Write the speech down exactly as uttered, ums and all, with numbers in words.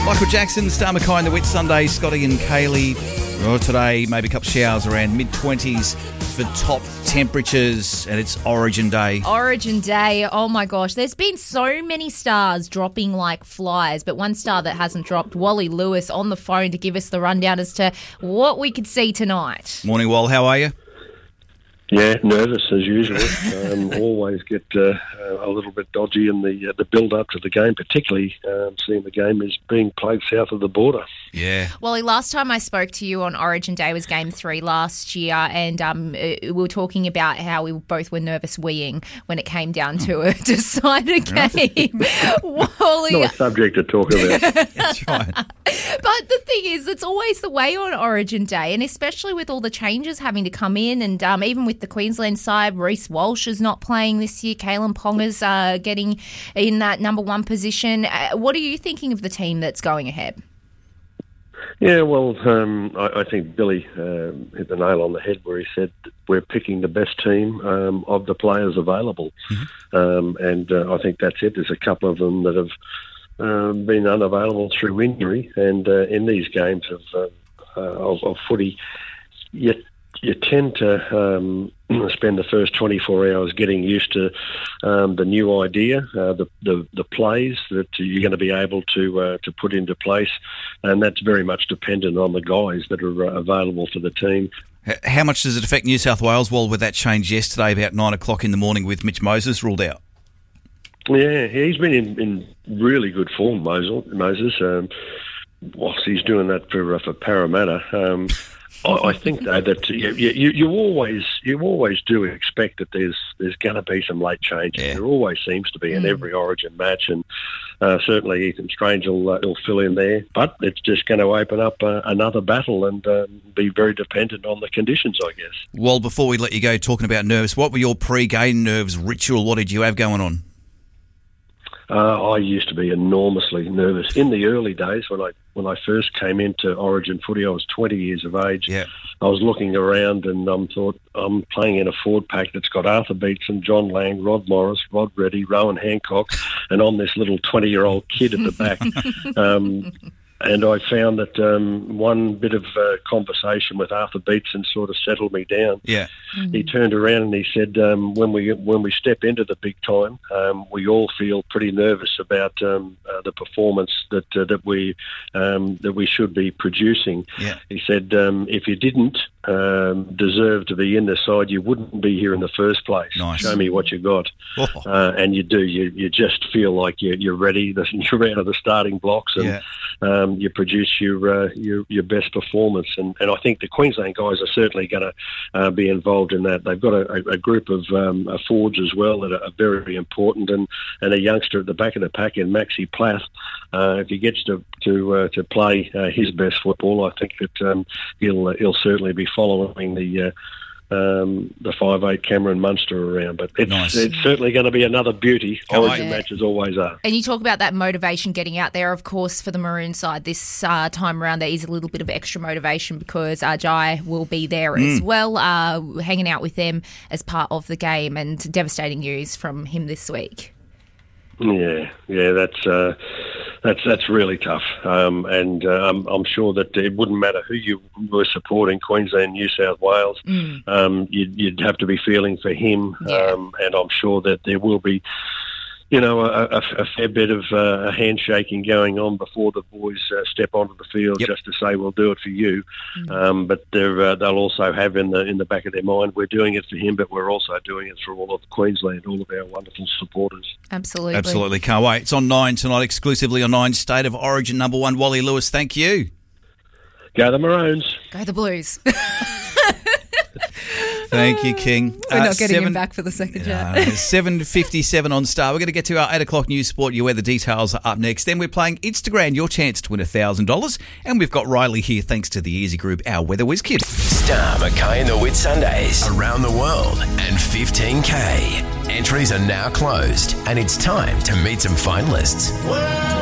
Michael Jackson, Star Mackay and the Wet Sunday, Scotty and Kaylee. Oh, today, maybe a couple of showers around mid-twenties for top temperatures, and it's Origin Day. Origin Day, oh my gosh. There's been so many stars dropping like flies, but one star that hasn't dropped, Wally Lewis, on the phone to give us the rundown as to what we could see tonight. Morning, Wal. How are you? Yeah, nervous as usual. Um, always get uh, a little bit dodgy in the uh, the build-up to the game, particularly um, seeing the game is being played south of the border. Yeah. Wally, last time I spoke to you on Origin Day was Game three last year, and um, we were talking about how we both were nervous weeing when it came down to a decider game. Wally, Not a subject to talk about. That's right. But the thing is, it's always the way on Origin Day, and especially with all the changes having to come in, and um, even with the Queensland side, Reece Walsh is not playing this year. Kalen Ponga's uh, getting in that number one position. Uh, what are you thinking of the team that's going ahead? Yeah, well, um, I, I think Billy uh, hit the nail on the head where he said we're picking the best team um, of the players available. Mm-hmm. Um, and uh, I think that's it. There's a couple of them that have um, been unavailable through injury. And uh, in these games of, uh, uh, of, of footy, you, you tend to um, spend the first twenty-four hours getting used to um, the new idea, uh, the, the the plays that you're going to be able to uh, to put into place, and that's very much dependent on the guys that are uh, available for the team. How much does it affect New South Wales? Well, with that change yesterday about nine o'clock in the morning with Mitch Moses ruled out. Yeah, he's been in, in really good form, Moses. Um, whilst he's doing that for uh, for Parramatta. Um, I think though that you, you, you always you always do expect that there's there's going to be some late changes. Yeah. There always seems to be in Mm. every Origin match, and uh, certainly Ethan Strange will, uh, will fill in there. But it's just going to open up uh, another battle and um, be very dependent on the conditions, I guess. Well, before we let you go, talking about nerves, what were your pre-game nerves ritual? What did you have going on? Uh, I used to be enormously nervous in the early days when I when I first came into Origin footy. I was twenty years of age. Yeah. I was looking around and I um, thought I'm playing in a forward pack that's got Arthur Beetson, John Lang, Rod Morris, Rod Reddy, Rowan Hancock, and I'm this little twenty-year-old kid at the back. um, And I found that um, one bit of uh, conversation with Arthur Beetson sort of settled me down. Yeah. Mm-hmm. He turned around and he said, um, "When we when we step into the big time, um, we all feel pretty nervous about um, uh, the performance that uh, that we um, that we should be producing." Yeah. He said, um, "If you didn't um, deserve to be in the side, you wouldn't be here in the first place. Nice. Show me what you got." Oh. Uh, and you do. You you just feel like you're, you're ready. You're out of the starting blocks, and Yeah. um, you produce your, uh, your your best performance. And, and I think the Queensland guys are certainly going to uh, be involved in that. They've got a, a group of um, forwards as well that are very important, and, and a youngster at the back of the pack in Maxi Plath. Uh, if he gets to to uh, to play uh, his best football, I think that um, he'll uh, he'll certainly be following the. Uh, Um, the five eight Cameron Munster around, but it's, Nice. it's certainly going to be another beauty. Can't Origin wait. matches always are. And you talk about that motivation getting out there. Of course, for the Maroon side this uh, time around, there is a little bit of extra motivation because uh, Jai will be there Mm. as well, uh, hanging out with them as part of the game, and devastating news from him this week. Yeah, yeah, that's uh, that's that's really tough, um, and uh, I'm, I'm sure that it wouldn't matter who you were supporting, Queensland, New South Wales, Mm. um, you'd, you'd have to be feeling for him, Yeah. um, and I'm sure that there will be, you know, a, a, a fair bit of uh, handshaking going on before the boys uh, step onto the field, Yep. just to say we'll do it for you. Mm. Um, but they're, uh, they'll also have in the in the back of their mind, we're doing it for him, but we're also doing it for all of Queensland, all of our wonderful supporters. Absolutely. Absolutely. Can't wait. It's on Nine tonight, exclusively on Nine. State of Origin number one, Wally Lewis. Thank you. Go the Maroons. Go the Blues. Thank you, King. We're Uh, not getting seven- him back for the second Uh, chat. seven fifty-seven on Star. We're going to get to our eight o'clock news sport. You where the details are up next. Then we're playing Instagram, your chance to win one thousand dollars. And we've got Riley here thanks to the Easy Group, our Weather Whiz Kid. Star, Mackay and the Whit Sundays. Around the world and fifteen K. Entries are now closed and it's time to meet some finalists.